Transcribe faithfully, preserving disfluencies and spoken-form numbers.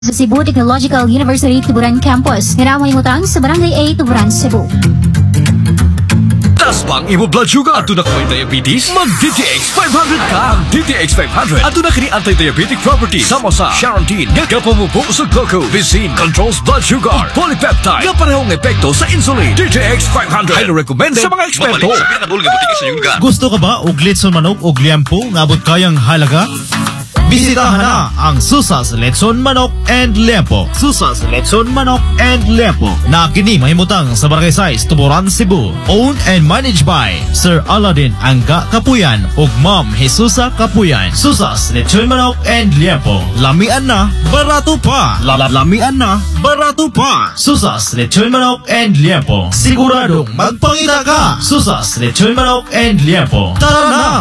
Sa Cebu Technological University Tuburan Campus, hiramay mutang sa Barangay A, Tuburan, Cebu. Tas bang imo blood sugar? Ato na kay diabetes? Mag-D T X five hundred ka! Ang D T X five hundred ato na kini anti-diabetic properties sama sa Charantin nga kapamubo sa glucose, Vicin controls blood sugar, polypeptide nga parehong epekto sa insulin. D T X five hundred highly recommended sa mga eksperto. Gusto ka ba og litson manok og liempo nga abot kayang halaga? Bisitahan na ang Susas Letson Manok and Liempo. Susas Letson Manok and Liempo na kini mahimutang sa Barangay Size, Tuburan, Cebu. Owned and managed by Sir Aladdin Angga Kapuyan ug Ma'am Jesusa Kapuyan. Susas Letson Manok and Liempo. Lamian na, barato pa. Lamian na, barato pa. Susas Letson Manok and Liempo. Siguradong magpangita ka. Susas Letson Manok and Liempo. Tara na!